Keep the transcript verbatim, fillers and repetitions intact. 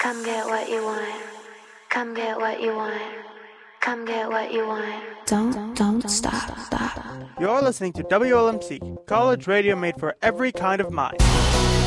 Come get what you want. Come get what you want. Come get what you want. Don't, don't stop, stop. You're listening to W L M C, college radio made for every kind of mind.